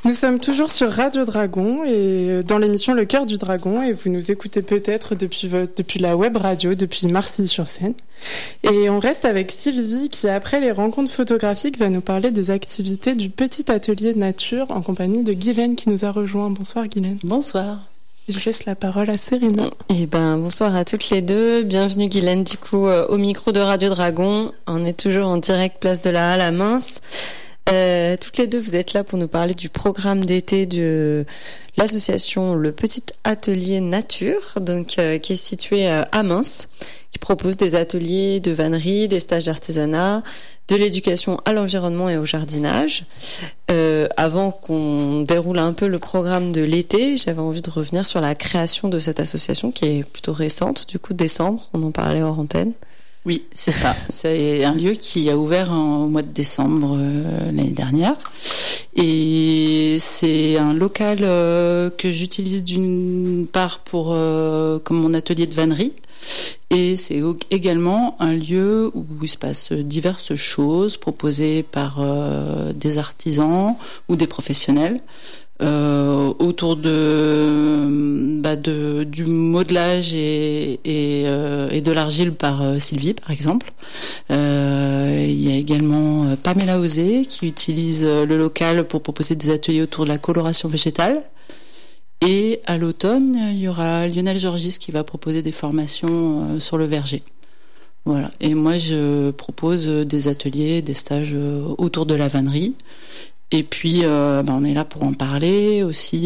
Nous sommes toujours sur Radio Dragon et dans l'émission Le Cœur du Dragon et vous nous écoutez peut-être depuis la web radio, depuis Marcilly-sur-Seine. Et on reste avec Sylvie qui, après les rencontres photographiques, va nous parler des activités du petit atelier nature en compagnie de Guylaine qui nous a rejoint. Bonsoir Guylaine. Bonsoir. Je laisse la parole à Serena. Bonsoir à toutes les deux. Bienvenue Guylaine du coup au micro de Radio Dragon. On est toujours en direct place de la Halle à Mins. Toutes les deux, vous êtes là pour nous parler du programme d'été de l'association Le Petit Atelier Nature, donc qui est situé à Mins, qui propose des ateliers de vannerie, des stages d'artisanat, de l'éducation à l'environnement et au jardinage. Avant qu'on déroule un peu le programme de l'été, j'avais envie de revenir sur la création de cette association qui est plutôt récente, du coup décembre, on en parlait hors antenne. Oui, c'est ça. C'est un lieu qui a ouvert au mois de décembre l'année dernière. Et c'est un local que j'utilise d'une part pour comme mon atelier de vannerie. Et c'est également un lieu où il se passe diverses choses proposées par des artisans ou des professionnels. Autour du modelage et de l'argile par Sylvie par exemple. Il y a également Pamela Osé qui utilise le local pour proposer des ateliers autour de la coloration végétale. Et à l'automne, il y aura Lionel Georgis qui va proposer des formations sur le verger. Voilà. Et moi, je propose des ateliers, des stages autour de la vannerie. Et puis, on est là pour en parler aussi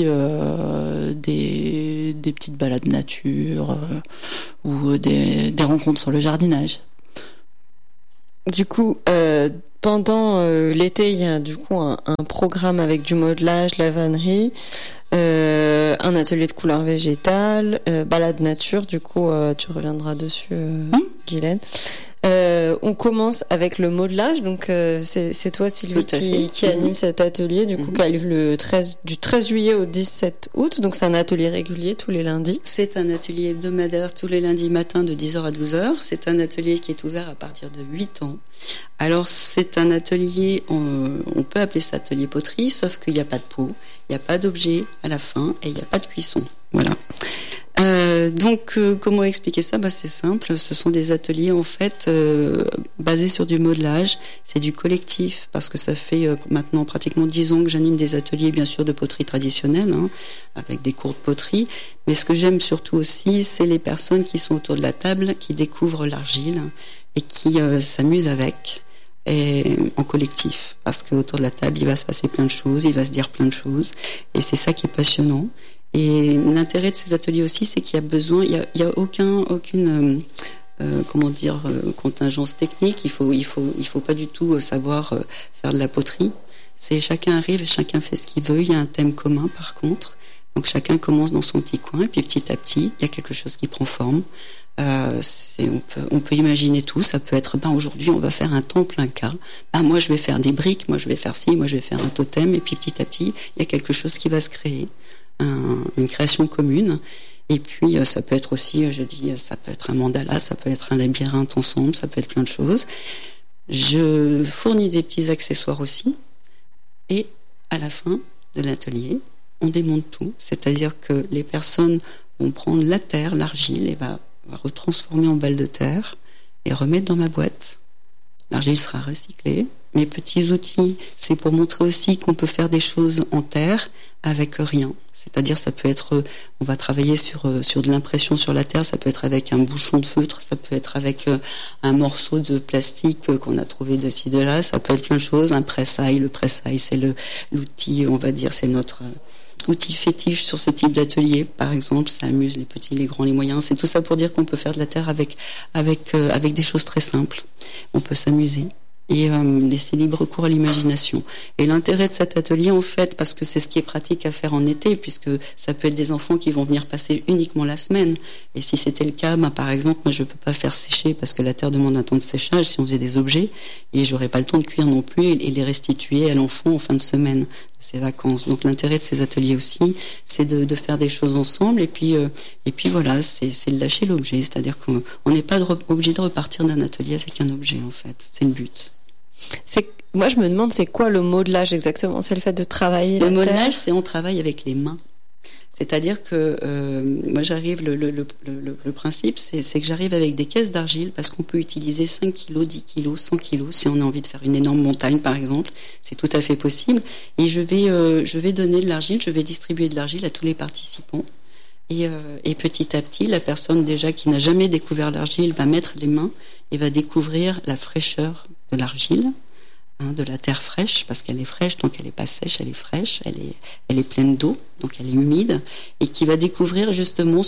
des petites balades nature ou des rencontres sur le jardinage. Du coup, pendant l'été, il y a du coup un programme avec du modelage, la vannerie, un atelier de couleur végétale, balade nature. Du coup, tu reviendras dessus, Guylaine. On commence avec le modelage, donc c'est toi Sylvie qui anime cet atelier, du coup qui a lieu du 13 juillet au 17 août, donc c'est un atelier régulier tous les lundis. C'est un atelier hebdomadaire tous les lundis matin de 10h à 12h, c'est un atelier qui est ouvert à partir de 8 ans. Alors c'est un atelier, on peut appeler ça atelier poterie, sauf qu'il n'y a pas de pot, il n'y a pas d'objet à la fin et il n'y a pas de cuisson, voilà. Donc comment expliquer ça ? C'est simple, ce sont des ateliers en fait basés sur du modelage, c'est du collectif parce que ça fait maintenant pratiquement 10 ans que j'anime des ateliers bien sûr de poterie traditionnelle avec des cours de poterie, mais ce que j'aime surtout aussi c'est les personnes qui sont autour de la table, qui découvrent l'argile et qui s'amusent avec. Et en collectif, parce qu'autour de la table il va se passer plein de choses, il va se dire plein de choses et c'est ça qui est passionnant. Et l'intérêt de ces ateliers aussi, c'est qu'il y a besoin, il y a aucune contingence technique. Il faut pas du tout savoir faire de la poterie. C'est chacun arrive et chacun fait ce qu'il veut. Il y a un thème commun par contre. Donc chacun commence dans son petit coin et puis petit à petit, il y a quelque chose qui prend forme. On peut imaginer tout. Ça peut être, aujourd'hui on va faire un temple inca. Moi je vais faire des briques, moi je vais faire ci, moi je vais faire un totem et puis petit à petit, il y a quelque chose qui va se créer. Une création commune et puis ça peut être aussi ça peut être un mandala, ça peut être un labyrinthe ensemble, ça peut être plein de choses. Je fournis des petits accessoires aussi et à la fin de l'atelier on démonte tout, c'est-à-dire que les personnes vont prendre la terre, l'argile et va retransformer en balles de terre et remettre dans ma boîte. L'argile sera recyclée. Mes petits outils, c'est pour montrer aussi qu'on peut faire des choses en terre avec rien. C'est-à-dire, ça peut être, on va travailler sur de l'impression sur la terre, ça peut être avec un bouchon de feutre, ça peut être avec un morceau de plastique qu'on a trouvé de ci, de là, ça peut être plein de choses. Un pressail, le pressail, c'est l'outil, on va dire, c'est notre outil fétiche sur ce type d'atelier, par exemple. Ça amuse les petits, les grands, les moyens. C'est tout ça pour dire qu'on peut faire de la terre avec des choses très simples. On peut s'amuser et laisser libre cours à l'imagination. Et l'intérêt de cet atelier, en fait, parce que c'est ce qui est pratique à faire en été, puisque ça peut être des enfants qui vont venir passer uniquement la semaine. Et si c'était le cas, par exemple, moi je peux pas faire sécher parce que la terre demande un temps de séchage si on faisait des objets, et j'aurais pas le temps de cuire non plus et les restituer à l'enfant en fin de semaine de ses vacances. Donc l'intérêt de ces ateliers aussi, c'est de faire des choses ensemble et puis voilà, c'est de lâcher l'objet, c'est-à-dire qu'on n'est pas obligé de repartir d'un atelier avec un objet en fait, c'est le but. Moi, je me demande, c'est quoi le modelage exactement? C'est le fait de travailler la terre? Le modelage, c'est on travaille avec les mains. C'est-à-dire que moi, j'arrive, le principe, c'est que j'arrive avec des caisses d'argile, parce qu'on peut utiliser 5 kilos, 10 kilos, 100 kilos, si on a envie de faire une énorme montagne, par exemple. C'est tout à fait possible. Et je vais donner de l'argile, je vais distribuer de l'argile à tous les participants. Et petit à petit, la personne déjà qui n'a jamais découvert l'argile va mettre les mains et va découvrir la fraîcheur de l'argile, de la terre fraîche, parce qu'elle est fraîche, donc elle n'est pas sèche, elle est fraîche, elle est pleine d'eau, donc elle est humide, et qui va découvrir justement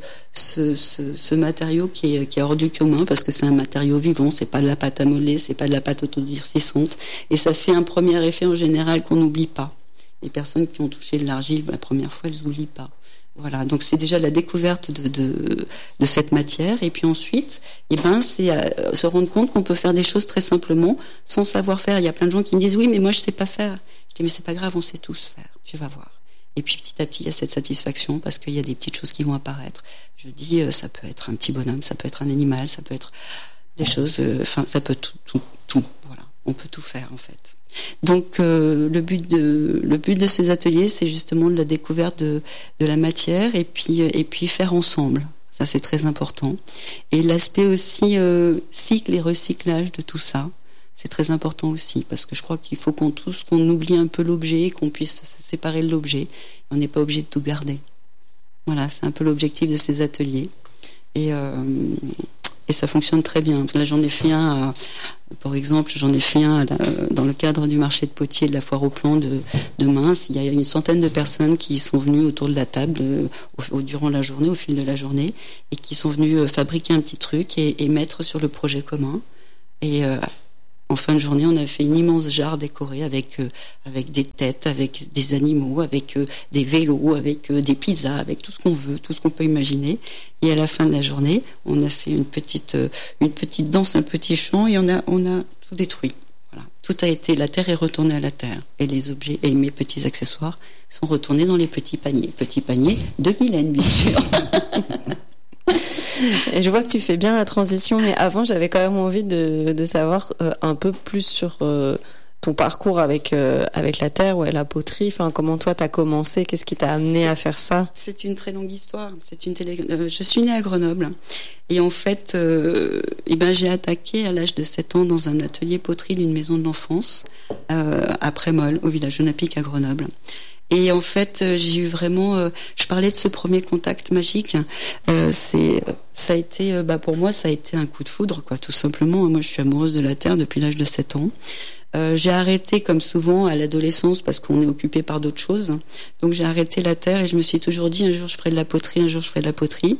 ce matériau qui est hors du commun, parce que c'est un matériau vivant, c'est pas de la pâte à modeler, c'est pas de la pâte autodurcissante, et ça fait un premier effet en général qu'on n'oublie pas. Les personnes qui ont touché de l'argile la première fois, elles n'oublient pas. Voilà, donc c'est déjà la découverte de cette matière, et puis ensuite, c'est se rendre compte qu'on peut faire des choses très simplement, sans savoir faire. Il y a plein de gens qui me disent oui, mais moi je sais pas faire. Je dis mais c'est pas grave, on sait tous faire. Tu vas voir. Et puis petit à petit, il y a cette satisfaction parce qu'il y a des petites choses qui vont apparaître. Je dis, ça peut être un petit bonhomme, ça peut être un animal, ça peut être des choses. Ça peut tout. Voilà, on peut tout faire en fait. Donc le but de ces ateliers, c'est justement de la découverte de la matière et puis faire ensemble. Ça c'est très important. Et l'aspect aussi cycle et recyclage de tout ça, c'est très important aussi parce que je crois qu'il faut qu'on oublie un peu l'objet, qu'on puisse se séparer de l'objet. On n'est pas obligé de tout garder. Voilà, c'est un peu l'objectif de ces ateliers. Et ça fonctionne très bien. Là, j'en ai fait un, par exemple, dans le cadre du marché de potier de la foire aux plants de Mins. Il y a une centaine de personnes qui sont venues autour de la table durant la journée, au fil de la journée, et qui sont venues fabriquer un petit truc et mettre sur le projet commun. Et en fin de journée, on a fait une immense jarre décorée avec des têtes, avec des animaux, avec des vélos, avec des pizzas, avec tout ce qu'on veut, tout ce qu'on peut imaginer. Et à la fin de la journée, on a fait une petite danse, un petit chant, et on a tout détruit. Voilà. Tout a été, la terre est retournée à la terre, et les objets et mes petits accessoires sont retournés dans les petits paniers de Guylaine, bien sûr. Et je vois que tu fais bien la transition, mais avant, j'avais quand même envie de savoir un peu plus sur ton parcours avec la terre, la poterie. Enfin, comment toi t'as commencé? Qu'est-ce qui t'a amené à faire ça? C'est une très longue histoire. Je suis née à Grenoble et en fait, j'ai attaqué à l'âge de 7 ans dans un atelier poterie d'une maison de l'enfance à Prémol, au village olympique à Grenoble. Et en fait, j'ai eu vraiment. Je parlais de ce premier contact magique. Ça a été, pour moi, ça a été un coup de foudre, quoi, tout simplement. Moi, je suis amoureuse de la terre depuis l'âge de 7 ans. J'ai arrêté, comme souvent, à l'adolescence, parce qu'on est occupé par d'autres choses. Donc, j'ai arrêté la terre et je me suis toujours dit, un jour, je ferai de la poterie,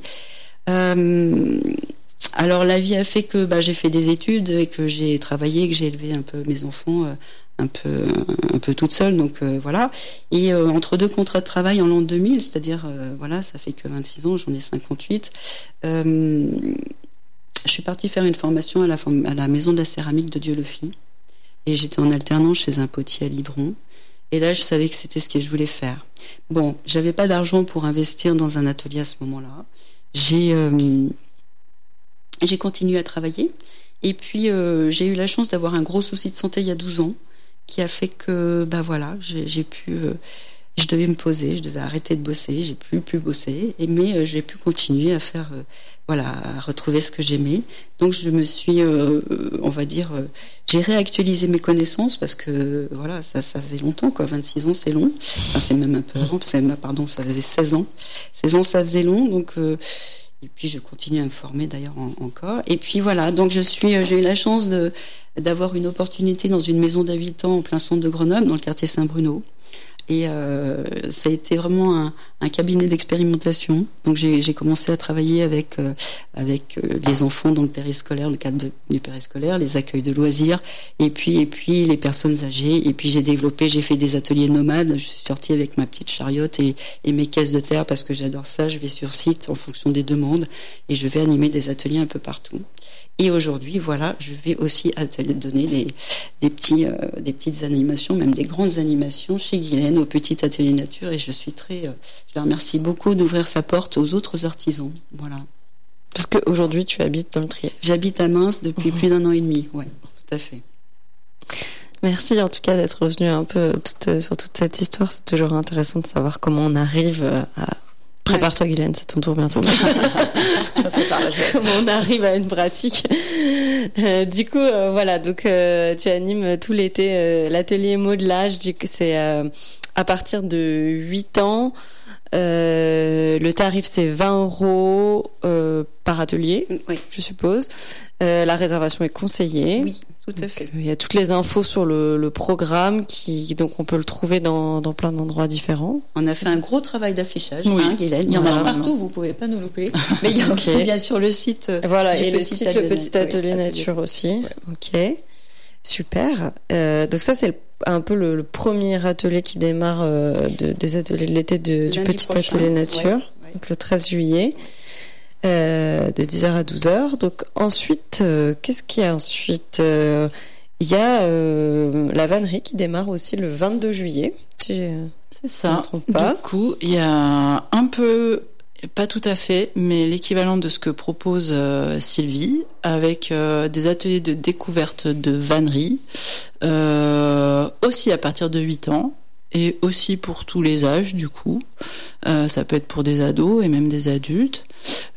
Alors, la vie a fait que j'ai fait des études et que j'ai travaillé, que j'ai élevé un peu mes enfants. Un peu toute seule, donc voilà. Et entre deux contrats de travail en l'an 2000, c'est-à-dire ça fait que 26 ans, j'en ai 58. Je suis partie faire une formation à la maison de la céramique de Dieu-le-Fit, et j'étais en alternance chez un potier à Livron. Et là, je savais que c'était ce que je voulais faire. Bon, j'avais pas d'argent pour investir dans un atelier à ce moment-là. J'ai continué à travailler, et puis j'ai eu la chance d'avoir un gros souci de santé il y a 12 ans. Qui a fait que je devais me poser, je devais arrêter de bosser, j'ai pu bosser, mais j'ai pu continuer à faire à retrouver ce que j'aimais. Donc je me suis j'ai réactualisé mes connaissances parce que ça faisait longtemps, quoi. 26 ans, c'est long. Enfin, c'est même un peu avant, ça faisait 16 ans. 16 ans, ça faisait long, donc et puis je continue à me former d'ailleurs encore. Et puis donc j'ai eu la chance d'avoir une opportunité dans une maison d'habitants en plein centre de Grenoble, dans le quartier Saint-Bruno. Et ça a été vraiment un cabinet d'expérimentation. Donc j'ai commencé à travailler avec les enfants dans le périscolaire, le cadre du périscolaire, les accueils de loisirs, et puis les personnes âgées. Et puis j'ai fait des ateliers nomades. Je suis sortie avec ma petite chariote et mes caisses de terre parce que j'adore ça. Je vais sur site en fonction des demandes et je vais animer des ateliers un peu partout. Et aujourd'hui, je vais aussi donner des petites animations, même des grandes animations chez Guylaine, au petit atelier nature. Et je la remercie beaucoup d'ouvrir sa porte aux autres artisans. Voilà. Parce qu'aujourd'hui, tu habites dans le Trièves. J'habite à Mins depuis plus d'1 an et demi. Ouais, tout à fait. Merci en tout cas d'être revenu un peu sur toute cette histoire. C'est toujours intéressant de savoir comment on arrive à... Prépare-toi Guylaine, c'est ton tour bientôt. Comment on arrive à une pratique. Du coup, voilà, donc tu animes tout l'été l'atelier modelage. Du coup, c'est à partir de 8 ans. Le tarif c'est 20 € par atelier, Oui. je suppose. La réservation est conseillée. Oui, tout à fait. Il y a toutes les infos sur le programme donc on peut le trouver dans plein d'endroits différents. On a fait un gros travail d'affichage, Oui. Guylaine. Il y en a Voilà. partout, vous pouvez pas nous louper. Mais il y a Ok. aussi bien sûr le site. Voilà, du et le Petit site, le petit atelier nature aussi. Ouais. Ok, super. Donc ça, c'est un peu le premier atelier qui démarre des ateliers de l'été du Lundi petit prochain. atelier nature, Ouais. donc le 13 juillet, de 10h à 12h. Donc ensuite, qu'est-ce qu'il y a ensuite Il y a la vannerie qui démarre aussi le 22 juillet. Si C'est je ne ça. me trompe pas. Du coup, il y a un peu, pas tout à fait, mais l'équivalent de ce que propose Sylvie, avec des ateliers de découverte de vannerie, aussi à partir de 8 ans, et aussi pour tous les âges, du coup. Ça peut être pour des ados et même des adultes.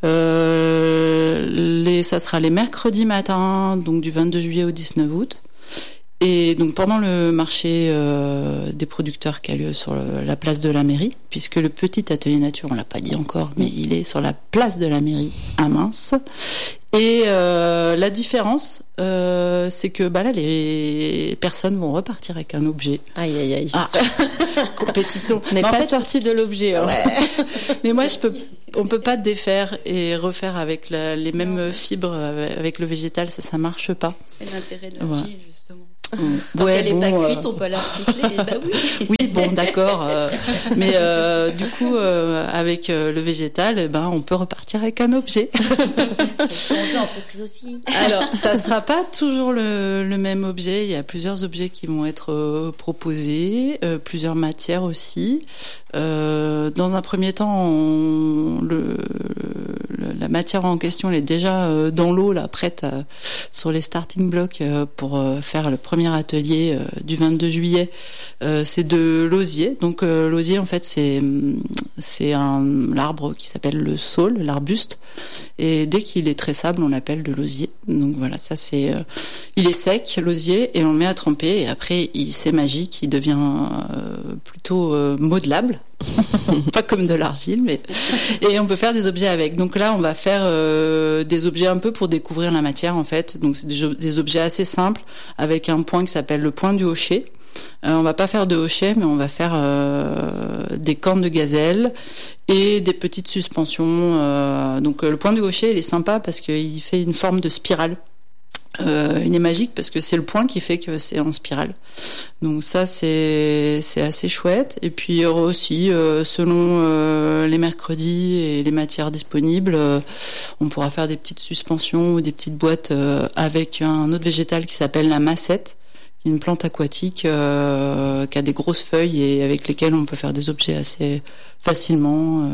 Ça sera les mercredis matins, donc du 22 juillet au 19 août. Et donc pendant le marché des producteurs qui a lieu sur la place de la mairie, puisque le petit atelier nature, on l'a pas dit encore, mais il est sur la place de la mairie à Mins. Et la différence, c'est que là, les personnes vont repartir avec un objet. Aïe, aïe, aïe. Ah, compétition. On n'est Mais en pas fait, sorti de l'objet. Hein. Ouais. Mais moi, on peut pas défaire et refaire avec les mêmes fibres avec le végétal, ça marche pas. C'est l'intérêt de l'argile, Ouais. justement. Ouais, Tant qu'elle bon, n'est pas cuite, on peut la recycler. Bah oui. Oui, bon, d'accord. Mais du coup, avec le végétal, on peut repartir avec un objet. On peut en poterie aussi. Alors, ça sera pas toujours le même objet. Il y a plusieurs objets qui vont être proposés, plusieurs matières aussi. Dans un premier temps, la matière en question, elle est déjà dans l'eau, là, prête sur les starting blocks pour faire le premier atelier du 22 juillet. C'est de l'osier. Donc l'osier, en fait, c'est l'arbre qui s'appelle le saule, l'arbuste. Et dès qu'il est tressable, on l'appelle de l'osier. Donc voilà, ça c'est, il est sec, l'osier, et on le met à tremper. Et après, c'est magique, il devient plutôt modelable. Pas comme de l'argile, mais et on peut faire des objets avec. Donc là, on va faire des objets un peu pour découvrir la matière en fait. Donc c'est des objets assez simples avec un point qui s'appelle le point du hochet. On va pas faire de hochet, mais on va faire des cornes de gazelle et des petites suspensions. Donc le point du hochet, il est sympa parce qu'il fait une forme de spirale. Il est magique parce que c'est le point qui fait que c'est en spirale. Donc ça c'est assez chouette. Et puis aussi selon les mercredis et les matières disponibles, on pourra faire des petites suspensions ou des petites boîtes avec un autre végétal qui s'appelle la massette, qui est une plante aquatique qui a des grosses feuilles et avec lesquelles on peut faire des objets assez facilement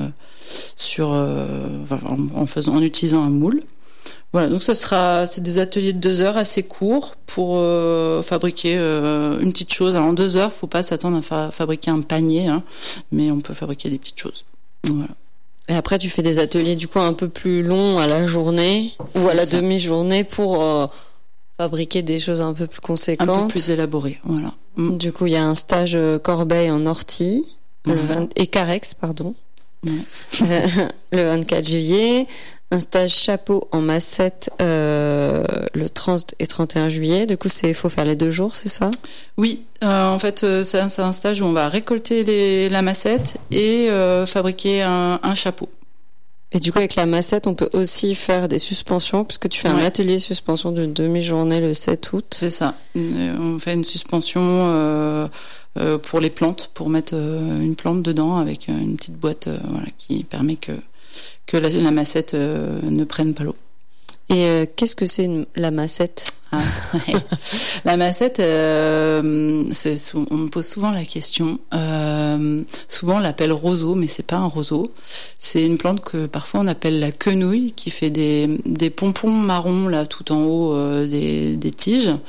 en utilisant un moule. Voilà, donc c'est des ateliers de 2 heures assez courts pour fabriquer une petite chose. Alors en 2 heures, faut pas s'attendre à fabriquer un panier, hein, mais on peut fabriquer des petites choses. Voilà. Et après, tu fais des ateliers du coup un peu plus longs à la journée ou à la demi-journée pour fabriquer des choses un peu plus conséquentes. Un peu plus élaborées, voilà. Du coup, il y a un stage Corbeil en ortie et Carex, pardon. Le 24 juillet. Un stage chapeau en massette le 30 et 31 juillet. Du coup, faut faire les 2 jours, c'est ça? Oui, en fait, c'est un stage où on va récolter la massette et fabriquer un chapeau. Et du coup, avec la massette, on peut aussi faire des suspensions, puisque tu fais un atelier suspension d'une demi-journée le 7 août. C'est ça. On fait une suspension pour les plantes, pour mettre une plante dedans avec une petite boîte qui permet que la massette ne prenne pas l'eau. Et qu'est-ce que c'est la massette? La massette, on me pose souvent la question. Souvent on l'appelle roseau, mais c'est pas un roseau. C'est une plante que parfois on appelle la quenouille, qui fait des pompons marrons là tout en haut des tiges.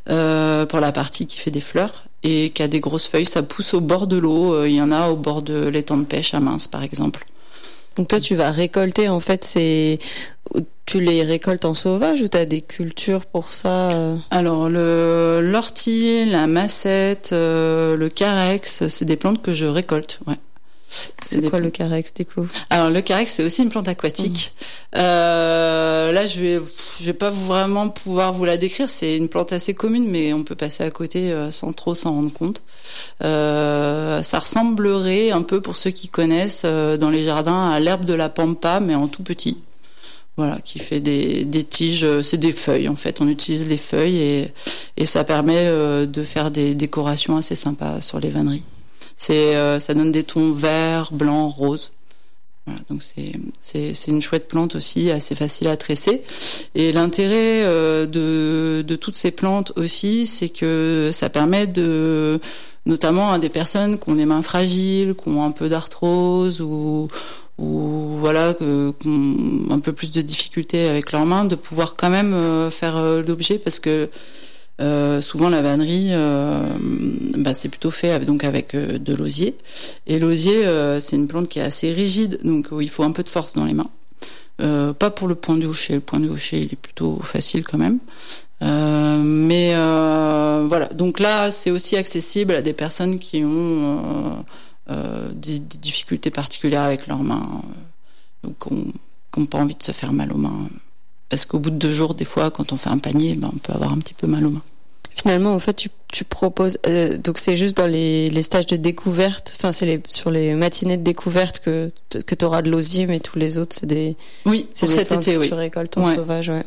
pour la partie qui fait des fleurs et qui a des grosses feuilles. Ça pousse au bord de l'eau. Il y en a au bord de l'étang de pêche à Mince, par exemple. Donc toi, tu vas récolter, en fait, tu les récoltes en sauvage ou tu as des cultures pour ça? Alors, l'ortie, la massette, le carex, c'est des plantes que je récolte, ouais. C'est quoi le carex, du coup? Alors, le carex, c'est aussi une plante aquatique. Là, je vais pas vraiment pouvoir vous la décrire. C'est une plante assez commune, mais on peut passer à côté sans trop s'en rendre compte. Ça ressemblerait un peu, pour ceux qui connaissent, dans les jardins, à l'herbe de la pampa, mais en tout petit. Voilà, qui fait des tiges, c'est des feuilles en fait. On utilise les feuilles et ça permet de faire des décorations assez sympas sur les vanneries. Ça donne des tons vert, blanc, rose. Voilà, donc c'est une chouette plante aussi, assez facile à tresser. Et l'intérêt de toutes ces plantes aussi, c'est que ça permet notamment à des personnes qui ont des mains fragiles, qui ont un peu d'arthrose ou voilà, qui ont un peu plus de difficultés avec leurs mains, de pouvoir quand même faire l'objet, parce que souvent la vannerie, c'est plutôt fait avec de l'osier. Et l'osier, c'est une plante qui est assez rigide, donc il faut un peu de force dans les mains. Pas pour le point du hocher. Le point du hocher, il est plutôt facile quand même. Mais voilà. Donc là, c'est aussi accessible à des personnes qui ont des difficultés particulières avec leurs mains, donc qui n'ont pas envie de se faire mal aux mains. Parce qu'au bout de 2 jours, des fois, quand on fait un panier, on peut avoir un petit peu mal aux mains. Finalement, en fait, tu proposes, donc c'est juste dans les stages de découverte, enfin c'est sur les matinées de découverte que tu auras de l'osier, mais tous les autres, c'est des... Oui, c'est pour cet été, oui. Tu récoltes en sauvage, ouais.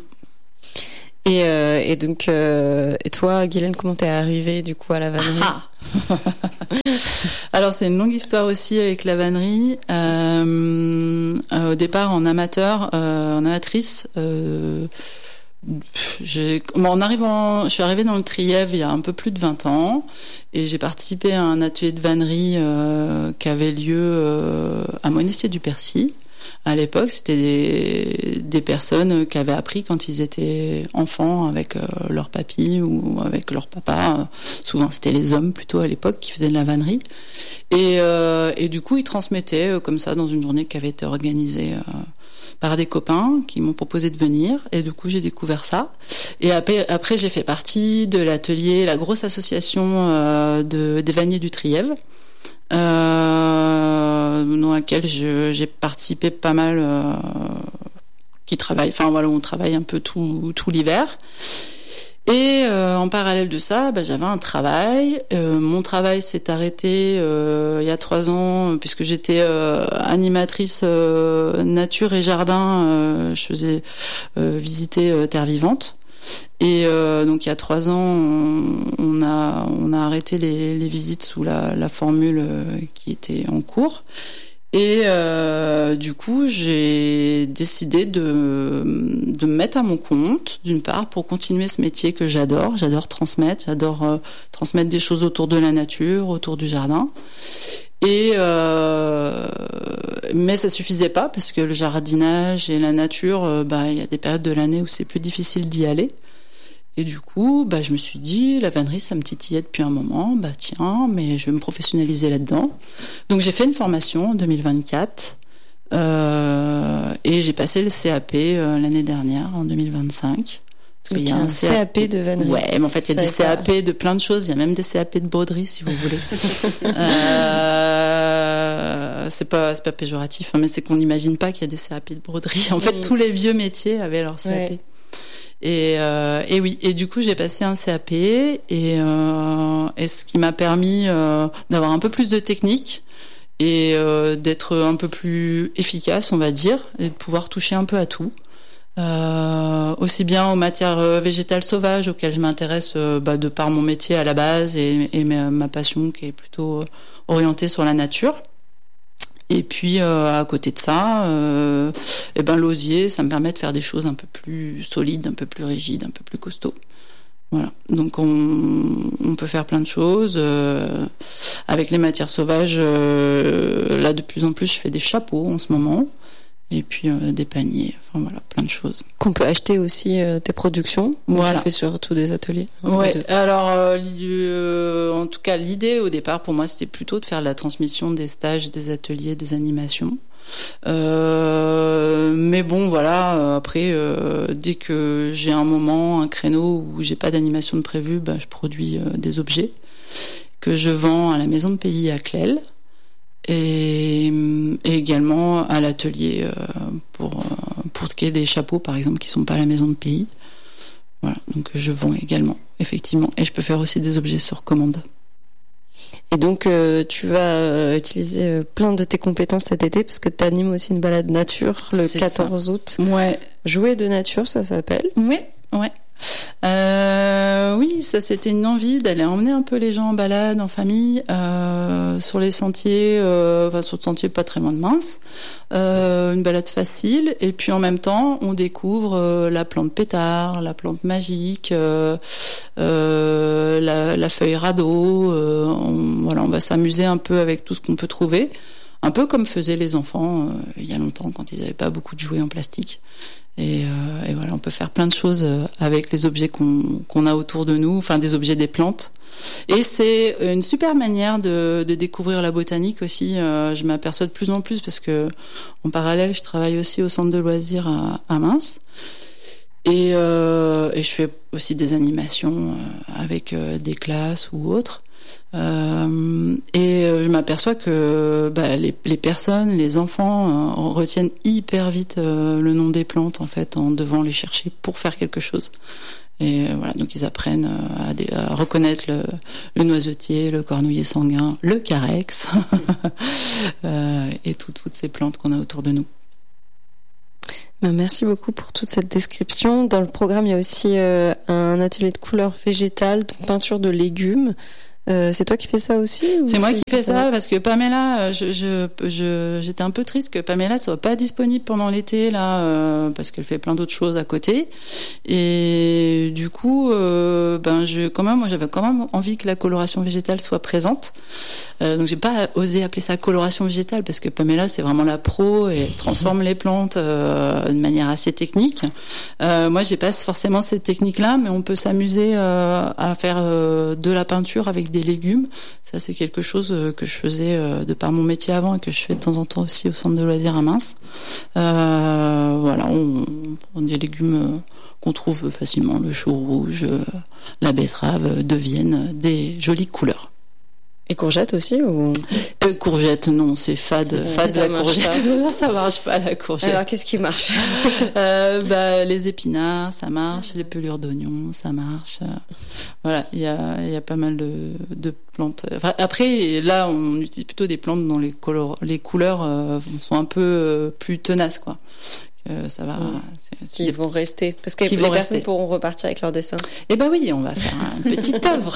Et donc, et toi, Guylaine, comment t'es arrivée du coup à la vannerie? Alors c'est une longue histoire aussi avec la vannerie. Au départ en amateur, en amatrice. Je suis arrivée dans le Trièves il y a un peu plus de 20 ans et j'ai participé à un atelier de vannerie qui avait lieu à Monestier-du-Percy. À l'époque, c'était des personnes qui avaient appris quand ils étaient enfants avec leur papy ou avec leur papa. Souvent, c'était les hommes plutôt à l'époque qui faisaient de la vannerie. Et du coup, ils transmettaient comme ça dans une journée qui avait été organisée par des copains qui m'ont proposé de venir. Et du coup, j'ai découvert ça. Et après j'ai fait partie de l'atelier, la grosse association des vanniers du Trièves. Dans laquelle j'ai participé pas mal, on travaille un peu tout l'hiver. Et en parallèle de ça, j'avais un travail. Mon travail s'est arrêté il y a 3 ans puisque j'étais animatrice nature et jardin. Je faisais visiter Terre Vivante. Et donc il y a 3 ans, on a arrêté les visites sous la formule qui était en cours. Et du coup, j'ai décidé de me mettre à mon compte, d'une part, pour continuer ce métier que j'adore. J'adore transmettre, transmettre des choses autour de la nature, autour du jardin. Mais ça suffisait pas parce que le jardinage et la nature, il y a des périodes de l'année où c'est plus difficile d'y aller. Et du coup, je me suis dit, la vannerie, ça me titillait depuis un moment. Tiens, mais je vais me professionnaliser là-dedans. Donc j'ai fait une formation en 2024 et j'ai passé le CAP l'année dernière, en 2025. Parce qu'il y a un CAP de vannerie. Ouais, mais en fait, il y a des CAP de plein de choses. Il y a même des CAP de broderie, si vous voulez. C'est pas péjoratif, mais c'est qu'on n'imagine pas qu'il y a des CAP de broderie. En fait, tous les vieux métiers avaient leur CAP. Ouais. Et oui, et du coup j'ai passé un CAP et ce qui m'a permis d'avoir un peu plus de technique et d'être un peu plus efficace, on va dire, et de pouvoir toucher un peu à tout. Aussi bien aux matières végétales sauvages auxquelles je m'intéresse de par mon métier à la base et ma passion qui est plutôt orientée sur la nature. Et puis à côté de ça, l'osier, ça me permet de faire des choses un peu plus solides, un peu plus rigides, un peu plus costauds. Voilà. Donc on peut faire plein de choses avec les matières sauvages. Là, de plus en plus, je fais des chapeaux en ce moment. et puis des paniers, enfin voilà, plein de choses. Qu'on peut acheter aussi tes productions. Voilà. Tu fais surtout des ateliers. Ouais. Alors, en tout cas, l'idée au départ pour moi, c'était plutôt de faire la transmission des stages, des ateliers, des animations. Mais bon, voilà. Après, dès que j'ai un moment, un créneau où j'ai pas d'animation de prévu, je produis des objets que je vends à la maison de pays à Clel et également à l'atelier pour qu'il y ait des chapeaux, par exemple, qui sont pas à la maison de pays. Voilà, donc je vends également, effectivement, et je peux faire aussi des objets sur commande. Et donc tu vas utiliser plein de tes compétences cet été parce que tu animes aussi une balade nature le 14 août. Ouais. Jouer de nature, ça s'appelle. Oui, ouais. Oui, ça c'était une envie d'aller emmener un peu les gens en balade, en famille, sur les sentiers, sur le sentier pas très loin de Mins, une balade facile, et puis en même temps on découvre la plante pétard, la plante magique, la feuille radeau, on va s'amuser un peu avec tout ce qu'on peut trouver, un peu comme faisaient les enfants il y a longtemps quand ils n'avaient pas beaucoup de jouets en plastique. Et voilà, on peut faire plein de choses avec les objets qu'on a autour de nous, enfin des objets des plantes. Et c'est une super manière de découvrir la botanique aussi. Je m'aperçois de plus en plus parce que en parallèle, je travaille aussi au centre de loisirs à Mins. Et je fais aussi des animations avec des classes ou autres. Je m'aperçois que les personnes, les enfants retiennent hyper vite le nom des plantes en fait en devant les chercher pour faire quelque chose. Et voilà, donc ils apprennent à reconnaître le noisetier, le cornouiller sanguin, le carex et toutes ces plantes qu'on a autour de nous. Merci beaucoup pour toute cette description. Dans le programme, il y a aussi un atelier de couleurs végétales, de peinture de légumes. C'est toi qui fais ça aussi ou c'est moi qui fais ça parce que Pamela, j'étais un peu triste que Pamela soit pas disponible pendant l'été là, parce qu'elle fait plein d'autres choses à côté. Et du coup, j'avais quand même envie que la coloration végétale soit présente. Donc j'ai pas osé appeler ça coloration végétale parce que Pamela c'est vraiment la pro et elle transforme les plantes de manière assez technique. Moi j'ai pas forcément cette technique là, mais on peut s'amuser à faire de la peinture avec des légumes. Ça c'est quelque chose que je faisais de par mon métier avant et que je fais de temps en temps aussi au centre de loisirs à Mins. Voilà, on prend des légumes qu'on trouve facilement, le chou rouge, la betterave, deviennent des jolies couleurs. Et courgettes aussi ou courgettes, non, c'est fade la courgette. Non, ça marche pas la courgette. Alors qu'est-ce qui marche? Les épinards, ça marche, les pelures d'oignons, ça marche. Voilà, il y a pas mal de plantes. Enfin, après, là, on utilise plutôt des plantes dont les couleurs sont un peu plus tenaces, quoi. Ça va. Qui vont rester parce que les personnes pourront repartir avec leur dessin. Eh ben oui, on va faire une petite œuvre,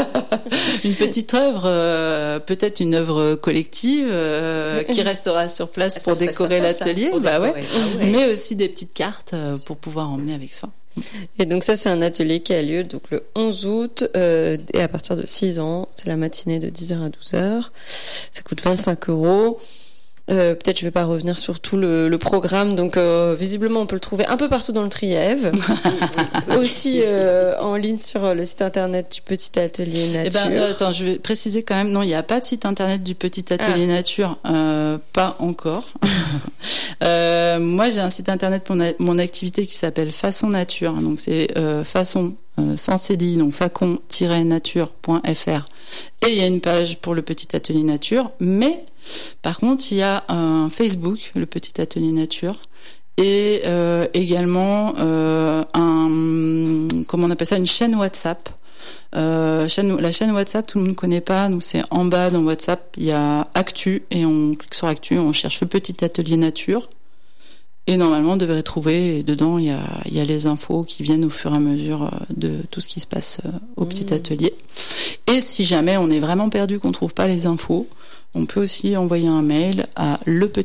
peut-être une œuvre collective qui restera sur place pour décorer l'atelier. Mais aussi des petites cartes pour pouvoir emmener avec soi. Et donc ça c'est un atelier qui a lieu donc le 11 août et à partir de 6 ans, c'est la matinée de 10h à 12h. Ça coûte 25 €. Peut-être je vais pas revenir sur tout le programme, donc visiblement on peut le trouver un peu partout dans le Trièves, aussi en ligne sur le site internet du Petit Atelier Nature. Attends, je vais préciser quand même, non, il n'y a pas de site internet du Petit Atelier Nature, pas encore. Moi j'ai un site internet pour mon activité qui s'appelle Façon Nature, donc c'est façon sans cédille, donc facon-nature.fr, et il y a une page pour le Petit Atelier Nature, mais par contre il y a un Facebook, le Petit Atelier Nature, et également comment on appelle ça, une chaîne WhatsApp. La chaîne WhatsApp, tout le monde ne connaît pas, donc c'est en bas dans WhatsApp, il y a Actu, et on clique sur Actu, on cherche le Petit Atelier Nature. Et normalement, on devrait trouver, et dedans, il y a les infos qui viennent au fur et à mesure de tout ce qui se passe au Petit Atelier. Et si jamais on est vraiment perdu, qu'on trouve pas les infos, on peut aussi envoyer un mail à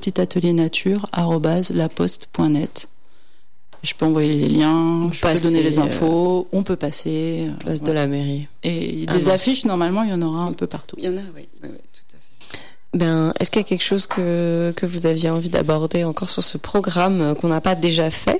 lepetitateliernature@laposte.net. Je peux envoyer les liens, je peux donner les infos, on peut passer. Place de la mairie. Et des affiches, normalement, il y en aura un peu partout. Il y en a, oui, tout à fait. Est-ce qu'il y a quelque chose que vous aviez envie d'aborder encore sur ce programme qu'on n'a pas déjà fait?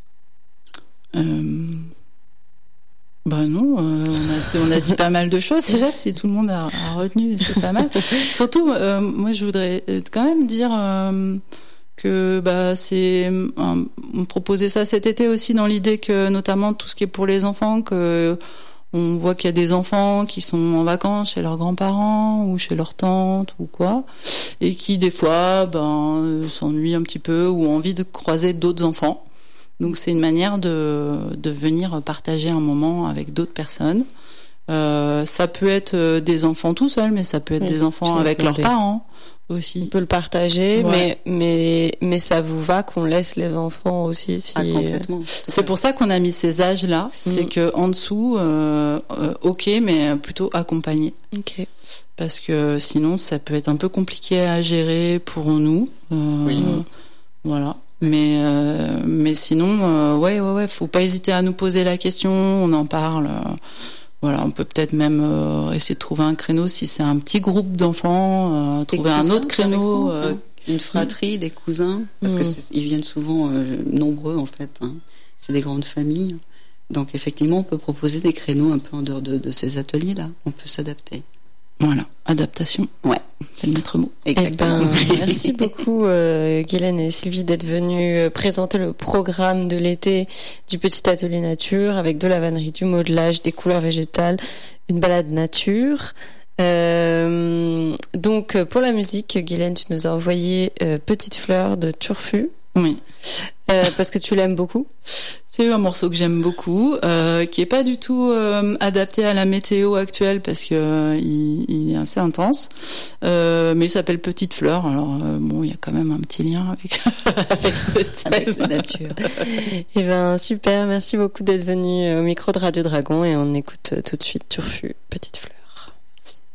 Non, on a dit pas mal de choses déjà. Si tout le monde a retenu, c'est pas mal. Surtout, moi, je voudrais quand même dire que on proposait ça cet été aussi dans l'idée que, notamment, tout ce qui est pour les enfants, que on voit qu'il y a des enfants qui sont en vacances chez leurs grands-parents ou chez leurs tantes ou quoi, et qui des fois s'ennuient un petit peu ou ont envie de croiser d'autres enfants. Donc c'est une manière de venir partager un moment avec d'autres personnes. Ça peut être des enfants tout seuls, mais ça peut être des enfants avec leurs parents aussi. On peut le partager, mais ça vous va qu'on laisse les enfants aussi complètement. C'est pour ça qu'on a mis ces âges-là. C'est que en dessous, ok, mais plutôt accompagné. Ok. Parce que sinon, ça peut être un peu compliqué à gérer pour nous. Voilà. Mais sinon, faut pas hésiter à nous poser la question. On en parle. Voilà, on peut peut-être même essayer de trouver un créneau si c'est un petit groupe d'enfants, trouver un autre créneau, une fratrie, des cousins, parce que ils viennent souvent nombreux en fait. Hein. C'est des grandes familles, donc effectivement, on peut proposer des créneaux un peu en dehors de ces ateliers-là. On peut s'adapter. Voilà, adaptation. Ouais, c'est le maître mot. Exactement. Merci beaucoup Guylaine et Sylvie d'être venues présenter le programme de l'été du petit atelier nature avec de la vannerie, du modelage, des couleurs végétales, une balade nature. Donc pour la musique, Guylaine, tu nous as envoyé Petite fleur de Turfu. Oui. Parce que tu l'aimes beaucoup. C'est un morceau que j'aime beaucoup, qui est pas du tout adapté à la météo actuelle parce que il est assez intense, mais il s'appelle Petite fleur. Alors il y a quand même un petit lien avec la nature. Et super, merci beaucoup d'être venu au micro de Radio Dragon et on écoute tout de suite Turfu, Petite fleur.